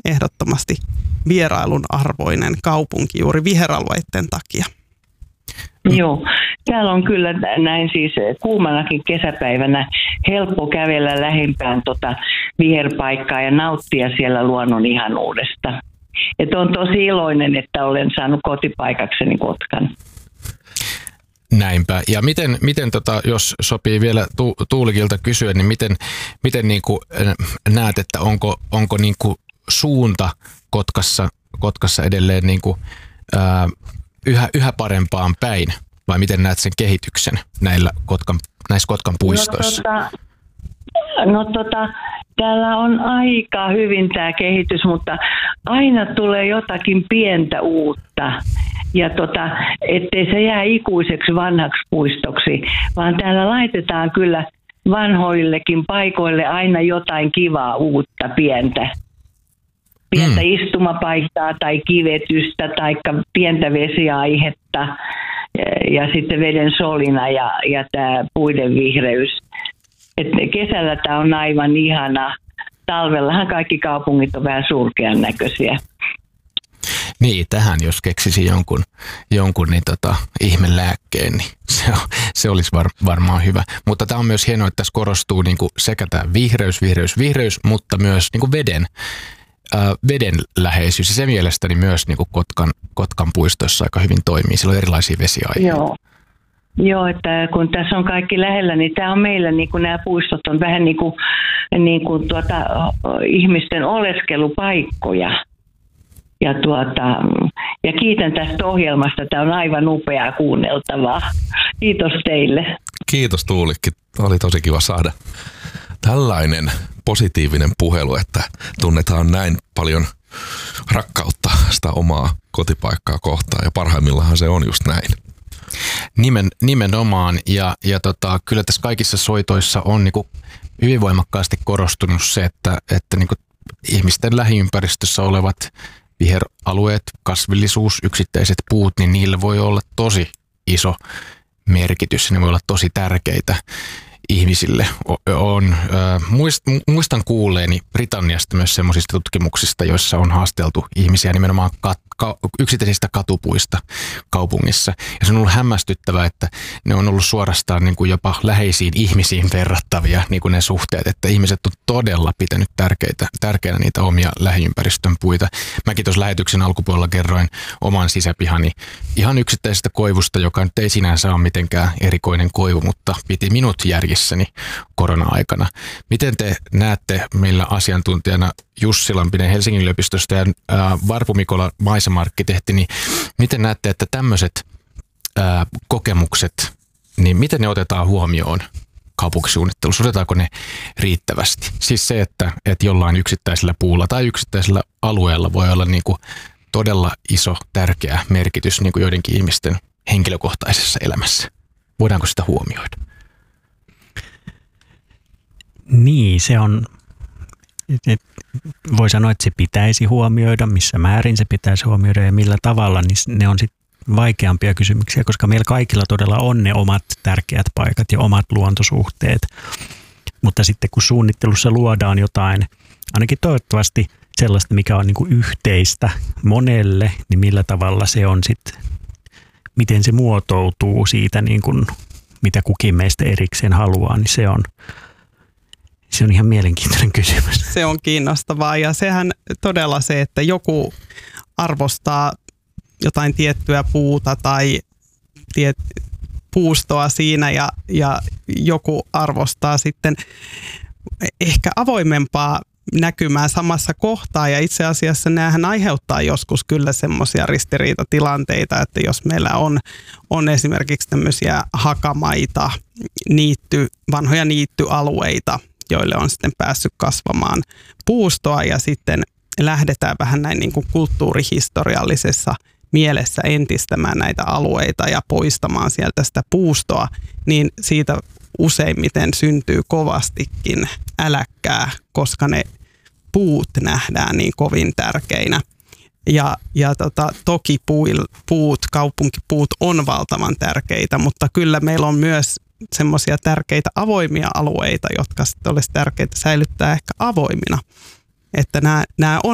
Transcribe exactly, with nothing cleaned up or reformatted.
ehdottomasti vierailun arvoinen kaupunki juuri viheralueiden takia. Joo, täällä on kyllä näin siis kuumanakin kesäpäivänä helppo kävellä lähimpään tota viherpaikkaa ja nauttia siellä luonnon ihanuudesta. Et on tosi iloinen, että olen saanut kotipaikakseni Kotkan. Näinpä. Ja miten, miten tota, jos sopii vielä tu, Tuulikilta kysyä, niin miten, miten niin kuin näet, että onko, onko niin kuin suunta Kotkassa, Kotkassa edelleen niin kuin, ää, yhä, yhä parempaan päin? Vai miten näet sen kehityksen näillä Kotkan, näissä Kotkan puistoissa? No, tota, no tota, täällä on aika hyvin tämä kehitys, mutta aina tulee jotakin pientä uutta. Ja tota, ettei se jää ikuiseksi vanhaksi puistoksi, vaan täällä laitetaan kyllä vanhoillekin paikoille aina jotain kivaa uutta pientä. Pientä mm. istumapaikkaa tai kivetystä tai pientä vesiaihetta ja, ja sitten veden solina ja, ja tämä puiden vihreys. Et kesällä tämä on aivan ihana. Talvellahan kaikki kaupungit on vähän surkean näköisiä. Niin, tähän jos keksisi jonkun, jonkun niin tota, ihmelääkkeen, niin se, se olisi var, varmaan hyvä. Mutta tämä on myös hienoa, että tässä korostuu niin kuin sekä tämä vihreys, vihreys, vihreys, mutta myös niin kuin veden, äh, veden läheisyys. Ja se mielestäni myös niin kuin Kotkan, Kotkan puistoissa aika hyvin toimii. Siellä on erilaisia vesiaiheita. Joo. Joo, että kun tässä on kaikki lähellä, niin tämä on meillä, niin kuin nämä puistot on vähän niin kuin, niin kuin tuota, ihmisten oleskelupaikkoja. Ja, tuota, ja kiitän tästä ohjelmasta. Tämä on aivan upeaa kuunneltavaa. Kiitos teille. Kiitos Tuulikki. Oli tosi kiva saada tällainen positiivinen puhelu, että tunnetaan näin paljon rakkautta sitä omaa kotipaikkaa kohtaan. Ja parhaimmillaan se on just näin. Nimen, nimenomaan. Ja, ja tota, kyllä tässä kaikissa soitoissa on niinku hyvin voimakkaasti korostunut se, että, että niinku ihmisten lähiympäristössä olevat viheralueet, kasvillisuus, yksittäiset puut, niin niillä voi olla tosi iso merkitys. Ne voi olla tosi tärkeitä ihmisille. On, äh, muistan kuulleeni Britanniasta myös semmoisista tutkimuksista, joissa on haasteltu ihmisiä nimenomaan kat, ka, yksittäisistä katupuista kaupungissa. Ja se on ollut hämmästyttävää, että ne on ollut suorastaan niin kuin jopa läheisiin ihmisiin verrattavia niin kuin ne suhteet, että ihmiset on todella pitänyt tärkeitä, tärkeänä niitä omia lähiympäristön puita. Mäkin tuossa lähetyksen alkupuolella kerroin oman sisäpihani ihan yksittäisestä koivusta, joka nyt ei sinänsä ole mitenkään erikoinen koivu, mutta piti minut järjestää korona-aikana. Miten te näette meillä asiantuntijana Jussi Lampinen Helsingin yliopistosta ja ää, Varpu Mikola Maisemarkkitehti, niin miten näette, että tämmöiset ää, kokemukset, niin miten ne otetaan huomioon kaupunkisuunnittelussa? Otetaanko ne riittävästi? Siis se, että, että jollain yksittäisellä puulla tai yksittäisellä alueella voi olla niin kuin todella iso, tärkeä merkitys niin kuin joidenkin ihmisten henkilökohtaisessa elämässä. Voidaanko sitä huomioida? Niin, se on, voi sanoa, että se pitäisi huomioida, missä määrin se pitäisi huomioida ja millä tavalla, niin ne on sitten vaikeampia kysymyksiä, koska meillä kaikilla todella on ne omat tärkeät paikat ja omat luontosuhteet. Mutta sitten kun suunnittelussa luodaan jotain, ainakin toivottavasti sellaista, mikä on niin kuin yhteistä monelle, niin millä tavalla se on sitten, miten se muotoutuu siitä, niin kuin, mitä kukin meistä erikseen haluaa, niin se on Se on ihan mielenkiintoinen kysymys. Se on kiinnostavaa ja sehän todella se, että joku arvostaa jotain tiettyä puuta tai tiet, puustoa siinä ja, ja joku arvostaa sitten ehkä avoimempaa näkymää samassa kohtaa ja itse asiassa näähän aiheuttaa joskus kyllä semmoisia ristiriitatilanteita, että jos meillä on, on esimerkiksi tämmöisiä hakamaita, niitty, vanhoja niittyalueita, joille on sitten päässyt kasvamaan puustoa ja sitten lähdetään vähän näin niin kuin kulttuurihistoriallisessa mielessä entistämään näitä alueita ja poistamaan sieltä sitä puustoa, niin siitä useimmiten syntyy kovastikin äläkkää, koska ne puut nähdään niin kovin tärkeinä. Ja, ja tota, toki puut, kaupunkipuut on valtavan tärkeitä, mutta kyllä meillä on myös semmoisia tärkeitä avoimia alueita, jotka sitten olisi tärkeitä säilyttää ehkä avoimina. Että nämä, nämä on